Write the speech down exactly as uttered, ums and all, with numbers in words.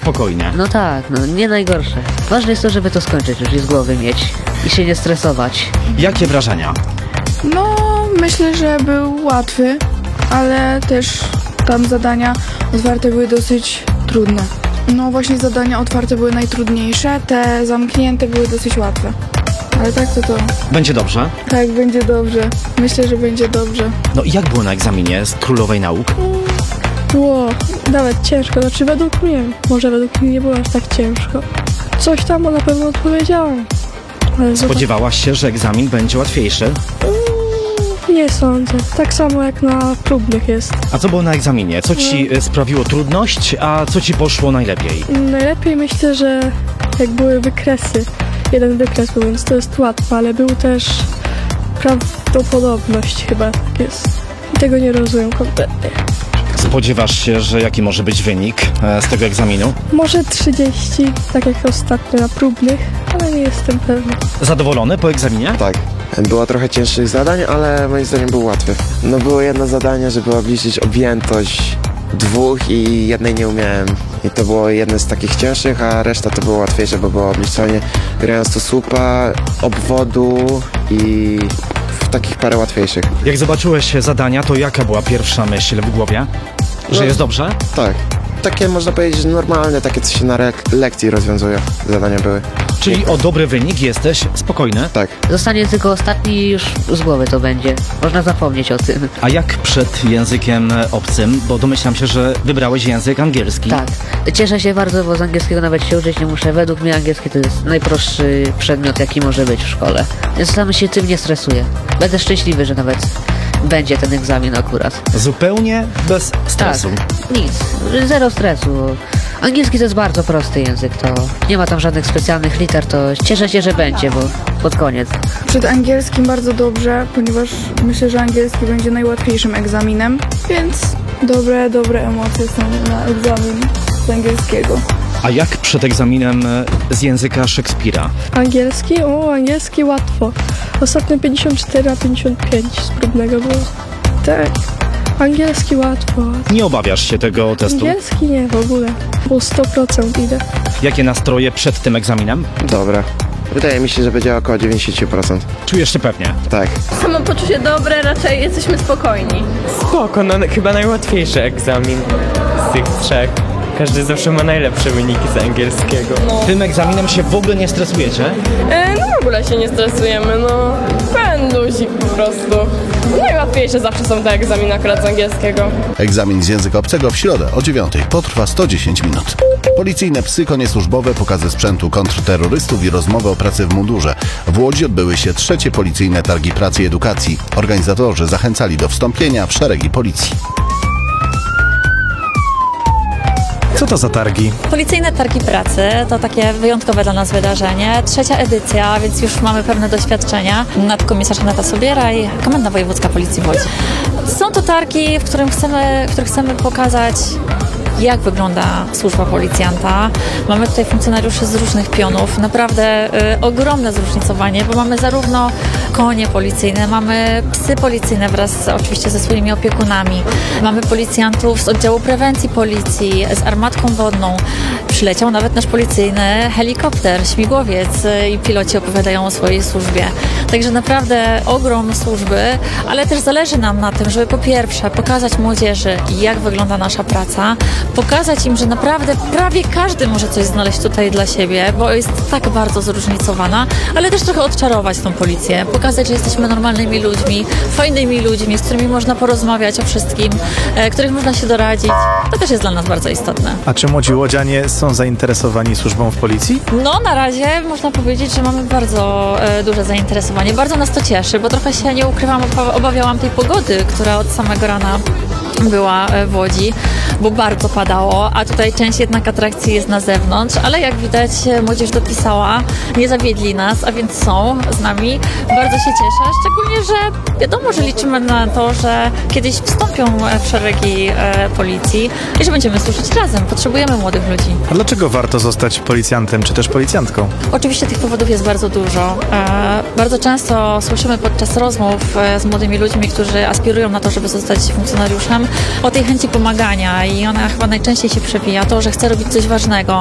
spokojnie. No tak, no nie najgorsze. Ważne jest to, żeby to skończyć już i z głowy mieć i się nie stresować. Jakie wrażenia? No, myślę, że był łatwy, ale też tam zadania otwarte były dosyć trudne. No właśnie zadania otwarte były najtrudniejsze, te zamknięte były dosyć łatwe. Ale tak to to. Będzie dobrze? Tak, będzie dobrze. Myślę, że będzie dobrze. No i jak było na egzaminie z królowej nauk? Było nawet ciężko, znaczy według mnie, może według mnie nie było aż tak ciężko. Coś tam na pewno odpowiedziałem. Ale Spodziewałaś się, że egzamin będzie łatwiejszy? zobac- Nie sądzę. Tak samo jak na próbnych jest. A co było na egzaminie? Co ci y, sprawiło trudność, a co ci poszło najlepiej? Najlepiej myślę, że jak były wykresy. Jeden wykres był, więc to jest łatwe, ale był też prawdopodobność chyba, tak jest. I tego nie rozumiem kompletnie. Spodziewasz się, że jaki może być wynik e, z tego egzaminu? Może trzydzieści, tak jak ostatnio na próbnych, ale nie jestem pewny. Zadowolony po egzaminie? Tak. Było trochę cięższych zadań, ale moim zdaniem był łatwy. No było jedno zadanie, żeby obliczyć objętość dwóch i jednej nie umiałem. I to było jedno z takich cięższych, a reszta to było łatwiejsze, bo było obliczanie grając to słupa, obwodu i w takich parę łatwiejszych. Jak zobaczyłeś zadania, to jaka była pierwsza myśl w głowie? Że No. jest dobrze? Tak. Takie można powiedzieć normalne, takie co się na re- lekcji rozwiązuje. Zadania były. Czyli o dobry wynik jesteś spokojny? Tak. Zostanie tylko ostatni i już z głowy to będzie. Można zapomnieć o tym. A jak przed językiem obcym? Bo domyślam się, że wybrałeś język angielski. Tak. Cieszę się bardzo, bo z angielskiego nawet się uczyć nie muszę. Według mnie angielski to jest najprostszy przedmiot, jaki może być w szkole. Więc sam się tym nie stresuję. Będę szczęśliwy, że nawet będzie ten egzamin akurat. Zupełnie bez stresu. Tak, nic. Zero stresu. Angielski to jest bardzo prosty język, to nie ma tam żadnych specjalnych liter, to cieszę się, że będzie, bo pod koniec. Przed angielskim bardzo dobrze, ponieważ myślę, że angielski będzie najłatwiejszym egzaminem, więc dobre, dobre emocje są na egzamin z angielskiego. A jak przed egzaminem z języka Szekspira? Angielski? O, angielski łatwo. Ostatnio pięćdziesiąt cztery na pięćdziesiąt pięć z próbnego było. Tak. Angielski łatwo. Nie obawiasz się tego testu? Angielski nie, w ogóle. Bo sto procent idę. Jakie nastroje przed tym egzaminem? Dobra. Wydaje mi się, że będzie około dziewięćdziesiąt procent. Czujesz się pewnie? Tak. Samopoczucie dobre, raczej jesteśmy spokojni. Spoko, no chyba najłatwiejszy egzamin z tych trzech. Każdy zawsze ma najlepsze wyniki z angielskiego. Tym egzaminem się w ogóle nie stresujecie? E, no w ogóle się nie stresujemy, no. Pędusik po prostu. Najłatwiejsze zawsze są te egzaminy akurat z angielskiego. Egzamin z języka obcego w środę o dziewiątej potrwa sto dziesięć minut. Policyjne psy, konie służbowe, pokazy sprzętu kontrterrorystów i rozmowy o pracy w mundurze. W Łodzi odbyły się trzecie policyjne targi pracy i edukacji. Organizatorzy zachęcali do wstąpienia w szeregi policji. Co to za targi? Policyjne targi pracy to takie wyjątkowe dla nas wydarzenie. Trzecia edycja, więc już mamy pewne doświadczenia. Nadkomisarz Aneta Sobieraj, Komenda Wojewódzka Policji w Łodzi. Są to targi, w którym chcemy, w których chcemy pokazać, jak wygląda służba policjanta. Mamy tutaj funkcjonariuszy z różnych pionów. Naprawdę y, ogromne zróżnicowanie, bo mamy zarówno konie policyjne, mamy psy policyjne wraz oczywiście ze swoimi opiekunami. Mamy policjantów z oddziału prewencji policji, z armatką wodną. Przyleciał nawet nasz policyjny helikopter, śmigłowiec y, i piloci opowiadają o swojej służbie. Także naprawdę ogrom służby, ale też zależy nam na tym, żeby po pierwsze pokazać młodzieży, jak wygląda nasza praca, pokazać im, że naprawdę prawie każdy może coś znaleźć tutaj dla siebie, bo jest tak bardzo zróżnicowana, ale też trochę odczarować tą policję, pokazać, że jesteśmy normalnymi ludźmi, fajnymi ludźmi, z którymi można porozmawiać o wszystkim, e, których można się doradzić. To też jest dla nas bardzo istotne. A czy młodzi łodzianie są zainteresowani służbą w policji? No, na razie można powiedzieć, że mamy bardzo e, duże zainteresowanie. Bardzo nas to cieszy, bo trochę się, nie ukrywam, obawiałam tej pogody, która od samego rana była w Łodzi, bo bardzo padało, a tutaj część jednak atrakcji jest na zewnątrz, ale jak widać młodzież dopisała, nie zawiedli nas, a więc są z nami. Bardzo się cieszę, szczególnie, że wiadomo, że liczymy na to, że kiedyś wstąpią w szeregi e, policji i że będziemy służyć razem. Potrzebujemy młodych ludzi. A dlaczego warto zostać policjantem czy też policjantką? Oczywiście tych powodów jest bardzo dużo. E, bardzo często słyszymy podczas rozmów e, z młodymi ludźmi, którzy aspirują na to, żeby zostać funkcjonariuszem, o tej chęci pomagania i ona chyba najczęściej się przewija to, że chce robić coś ważnego.